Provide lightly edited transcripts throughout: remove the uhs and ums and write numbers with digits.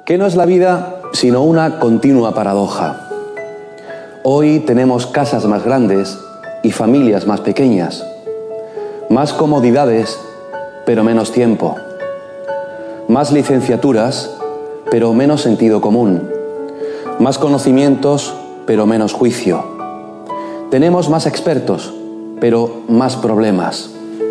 ¿Qué no es la vida sino una continua paradoja? Hoy tenemos casas más grandes y familias más pequeñas, más comodidades, pero menos tiempo, más licenciaturas, pero menos sentido común, más conocimientos, pero menos juicio. Tenemos más expertos, pero más problemas,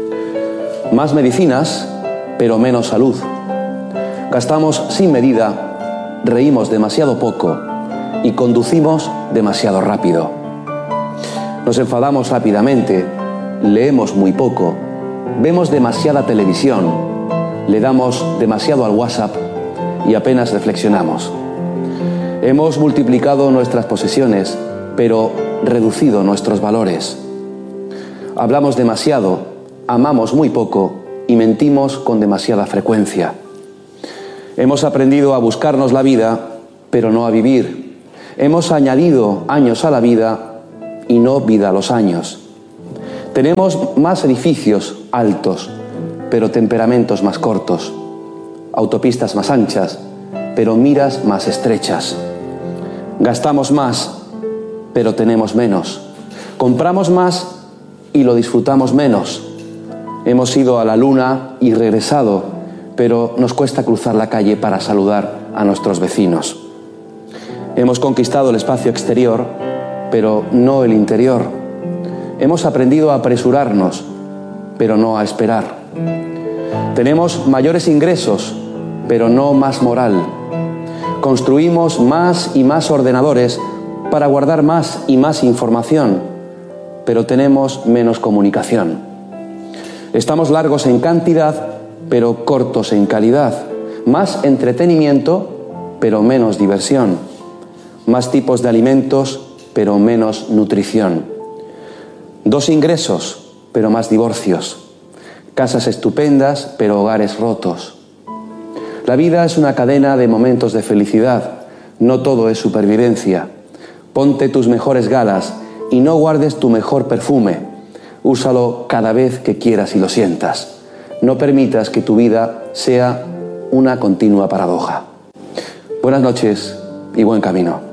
más medicinas, pero menos salud. Gastamos sin medida, reímos demasiado poco y conducimos demasiado rápido. Nos enfadamos rápidamente, leemos muy poco, vemos demasiada televisión, le damos demasiado al WhatsApp y apenas reflexionamos. Hemos multiplicado nuestras posesiones, pero reducido nuestros valores. Hablamos demasiado, amamos muy poco y mentimos con demasiada frecuencia. Hemos aprendido a buscarnos la vida, pero no a vivir. Hemos añadido años a la vida y no vida a los años. Tenemos más edificios altos, pero temperamentos más cortos. Autopistas más anchas, pero miras más estrechas. Gastamos más, pero tenemos menos. Compramos más y lo disfrutamos menos. Hemos ido a la luna y regresado, pero nos cuesta cruzar la calle para saludar a nuestros vecinos. Hemos conquistado el espacio exterior, pero no el interior. Hemos aprendido a apresurarnos, pero no a esperar. Tenemos mayores ingresos, pero no más moral. Construimos más y más ordenadores para guardar más y más información, pero tenemos menos comunicación. Estamos largos en cantidad, pero cortos en calidad. Más entretenimiento, pero menos diversión. Más tipos de alimentos, pero menos nutrición. 2 ingresos, pero más divorcios. Casas estupendas, pero hogares rotos. La vida es una cadena de momentos de felicidad. No todo es supervivencia. Ponte tus mejores galas y no guardes tu mejor perfume. Úsalo cada vez que quieras y lo sientas. No permitas que tu vida sea una continua paradoja. Buenas noches y buen camino.